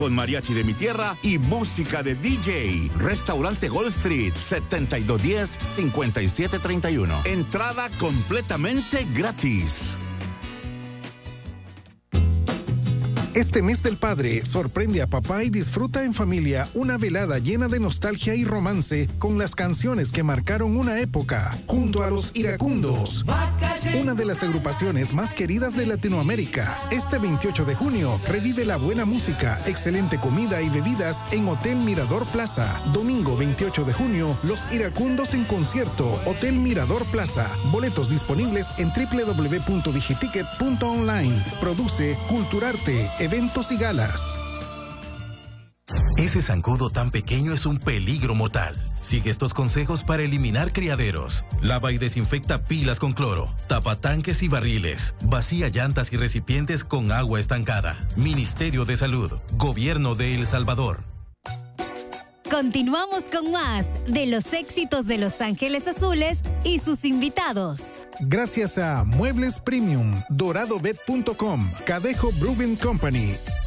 con mariachi de mi tierra y música de DJ. Restaurante Gold Street, 7210-5731. Entrada completamente gratis. Este mes del padre, sorprende a papá y disfruta en familia una velada llena de nostalgia y romance con las canciones que marcaron una época, junto a los Iracundos, una de las agrupaciones más queridas de Latinoamérica. Este 28 de junio, revive la buena música, excelente comida y bebidas en Hotel Mirador Plaza. Domingo 28 de junio, los Iracundos en concierto, Hotel Mirador Plaza. Boletos disponibles en www.digiticket.online. Produce Culturarte, eventos y galas. Ese zancudo tan pequeño es un peligro mortal. Sigue estos consejos para eliminar criaderos. Lava y desinfecta pilas con cloro. Tapa tanques y barriles. Vacía llantas y recipientes con agua estancada. Ministerio de Salud. Gobierno de El Salvador. Continuamos con más de los éxitos de Los Ángeles Azules y sus invitados. Gracias a Muebles Premium, DoradoBet.com, Cadejo Brewing Company,